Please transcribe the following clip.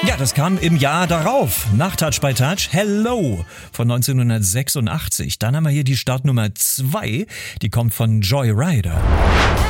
Ja, das kam im Jahr darauf. Nach Touch by Touch, Hello von 1986. Dann haben wir hier die Startnummer 2, die kommt von Joy Rider.